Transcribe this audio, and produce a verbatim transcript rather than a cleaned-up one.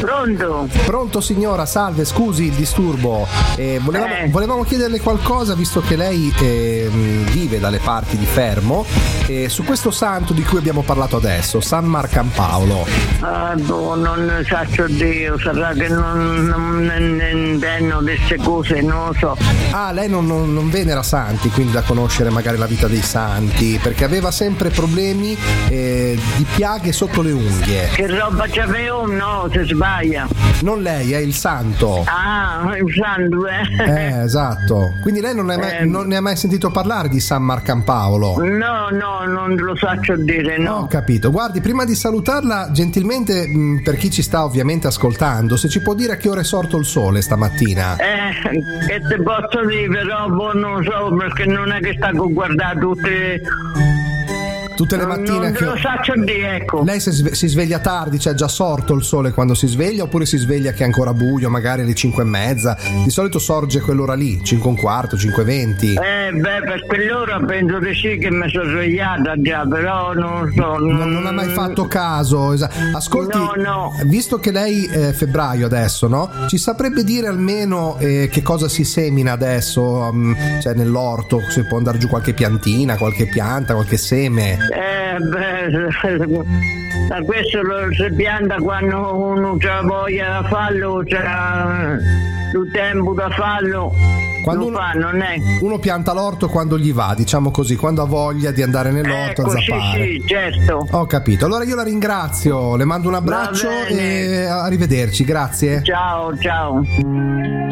Pronto? Pronto signora, salve, scusi il disturbo. Eh, volevamo, Eh. volevamo chiederle qualcosa, visto che lei eh, vive dalle parti di Fermo, eh, su questo santo di cui abbiamo parlato adesso, San Marcampaolo. Ah, boh, non saccio Dio, sarà che non, non ne intendo queste cose, non lo so. Ah, lei non, non, non venera santi, quindi da conoscere magari la vita dei santi, perché aveva sempre problemi eh, di piaghe sotto le unghie. Che roba c'avevo? No, si sbaglia. Non lei, è il santo. Ah, il santo, eh? Eh, esatto. Quindi lei non ne, ha mai, Eh. non ne ha mai sentito parlare di San Marcampaolo? No, no, non lo saccio dire, Ho no. capito. Guardi, prima di salutarla, gentilmente, mh, per chi ci sta ovviamente ascoltando, se ci può dire a che ora è sorto il sole stamattina? Eh, che te posso dire, però boh, non so, perché non è che sta a guardare tutte... Tutte le mattine non che... lo saccio dire, ecco. Lei si, sve- si sveglia tardi, cioè è già sorto il sole quando si sveglia, oppure si sveglia che è ancora buio, magari alle cinque e mezza? Di solito sorge quell'ora lì, cinque e un quarto, cinque e venti. Eh, beh, per quell'ora penso di sì che mi sono svegliata già, però non so. Non, non ha mai fatto caso. esa- Ascolti, No, no. visto che lei è febbraio adesso, no? Ci saprebbe dire almeno eh, che cosa si semina adesso, um, cioè nell'orto, se può andare giù qualche piantina, qualche pianta, qualche seme? Eh, beh, ma questo lo si pianta quando uno ha voglia da farlo, c'ha il tempo da farlo. Quando lo uno- fa, non è? Uno pianta l'orto quando gli va, diciamo così, quando ha voglia di andare nell'orto Ecco, a sì, zappare. sì, certo. Ho capito. Allora io la ringrazio, le mando un abbraccio Va bene. e arrivederci, grazie. Ciao, ciao.